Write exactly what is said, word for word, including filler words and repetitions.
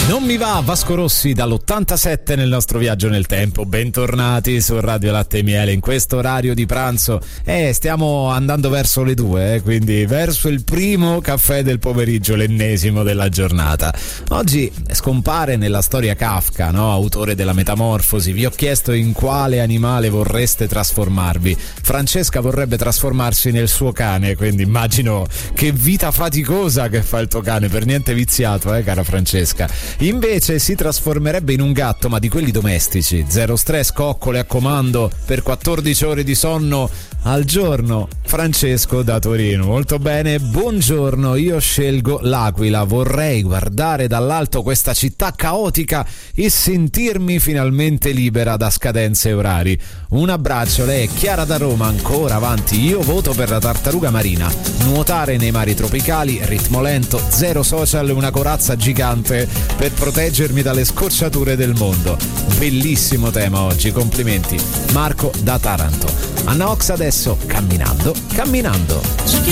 Non mi va, Vasco Rossi dall'ottantasette nel nostro viaggio nel tempo. Bentornati su Radio Latte e Miele in questo orario di pranzo. Eh, stiamo andando verso le due, eh, quindi verso il primo caffè del pomeriggio, l'ennesimo della giornata. Oggi scompare nella storia Kafka, no? Autore della Metamorfosi. Vi ho chiesto in quale animale vorreste trasformarvi. Francesca vorrebbe trasformarsi nel suo cane, quindi immagino che vita faticosa che fa il tuo cane, per niente viziato, eh, cara Francesca. Invece si trasformerebbe in un gatto, ma di quelli domestici. Zero stress, coccole a comando per quattordici ore di sonno al giorno. Francesco da Torino. Molto bene, buongiorno, io scelgo l'Aquila. Vorrei guardare dall'alto questa città caotica e sentirmi finalmente libera da scadenze e orari. Un abbraccio, lei è Chiara da Roma, ancora avanti. Io voto per la tartaruga marina. Nuotare nei mari tropicali, ritmo lento, zero social, una corazza gigante per proteggermi dalle scocciature del mondo. Bellissimo tema oggi, complimenti. Marco da Taranto. Anna Ox adesso, camminando, camminando.